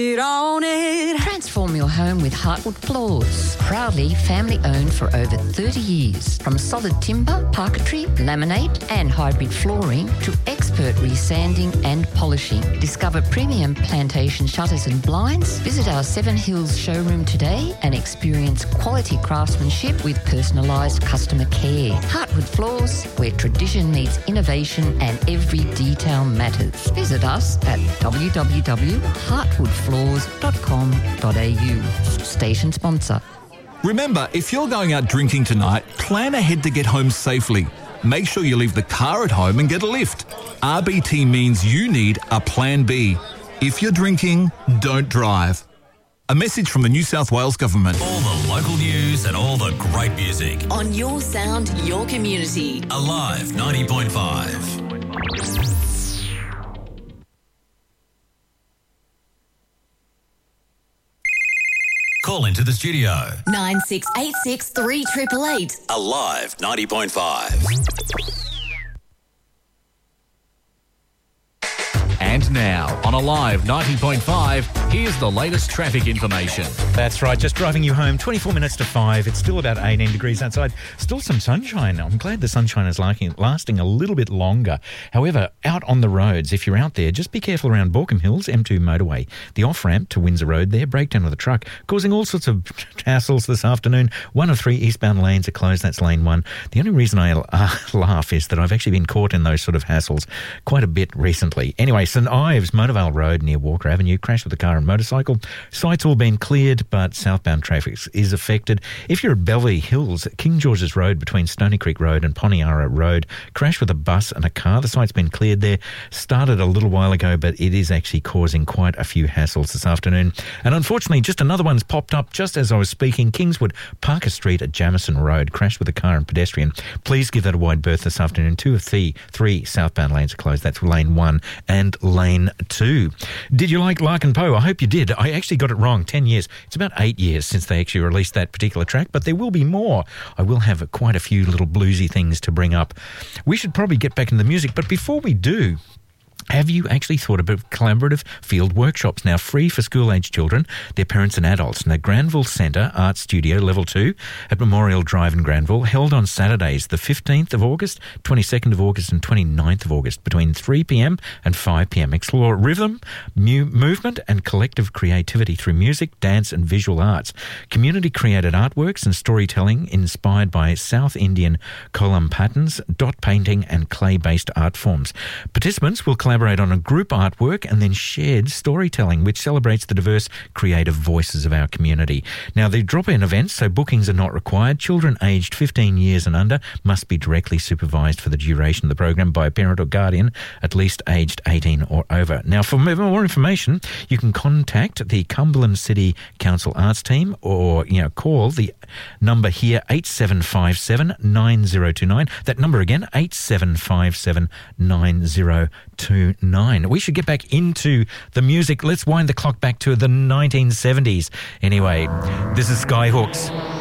Transform your home with Heartwood Floors. Proudly family owned for over 30 years. From solid timber, parquetry, laminate and hybrid flooring to expert resanding and polishing. Discover premium plantation shutters and blinds. Visit our Seven Hills showroom today and experience quality craftsmanship with personalised customer care. Heartwood Floors, where tradition meets innovation and every detail matters. Visit us at www.heartwoodfloors.com.au. Station sponsor. Remember, if you're going out drinking tonight, plan ahead to get home safely. Make sure you leave the car at home and get a lift. RBT means you need a plan B. If you're drinking, don't drive. A message from the New South Wales Government. All the local news and all the great music. On your sound, your community. Alive 90.5. Call into the studio. 9686 3888. Alive 90.5. And now, on Alive 90.5, here's the latest traffic information. That's right, just driving you home, 24 minutes to 5. It's still about 18 degrees outside. Still some sunshine. I'm glad the sunshine is lasting a little bit longer. However, out on the roads, if you're out there, just be careful around Borkham Hills, M2 motorway. The off-ramp to Windsor Road there, breakdown of the truck, causing all sorts of hassles this afternoon. 1 of 3 eastbound lanes are closed. That's lane 1. The only reason I laugh is that I've actually been caught in those sort of hassles quite a bit recently. Anyway, St Ives, Motorvale Road near Walker Avenue, crash with a car and motorcycle. Site's all been cleared, but southbound traffic is affected. If you're at Belvey Hills, King George's Road between Stony Creek Road and Poniara Road, crash with a bus and a car. The site's been cleared there. Started a little while ago, but it is actually causing quite a few hassles this afternoon. And unfortunately, just another one's popped up just as I was speaking. Kingswood, Parker Street at Jamison Road, crash with a car and pedestrian. Please give that a wide berth this afternoon. 2 of 3 southbound lanes are closed. That's lane 1 and lane 2. Did you like Larkin Poe? I hope you did. I actually got it wrong. 10 years. It's about 8 years since they actually released that particular track, but there will be more. I will have quite a few little bluesy things to bring up. We should probably get back into the music, but before we do, have you actually thought about collaborative field workshops now free for school-aged children, their parents and adults? And the Granville Centre Art Studio Level 2 at Memorial Drive in Granville, held on Saturdays the 15th of August, 22nd of August and 29th of August between 3pm and 5pm. Explore rhythm, movement and collective creativity through music, dance and visual arts. Community-created artworks and storytelling inspired by South Indian kolam patterns, dot painting and clay-based art forms. Participants will collaborate on a group artwork and then shared storytelling, which celebrates the diverse creative voices of our community. Now, the drop-in events, so bookings are not required. Children aged 15 years and under must be directly supervised for the duration of the program by a parent or guardian at least aged 18 or over. Now, for more information, you can contact the Cumberland City Council Arts Team or, call the number here, 8757 9029. That number again, 8757 9029. We should get back into the music. Let's wind the clock back to the 1970s. Anyway, this is Skyhooks.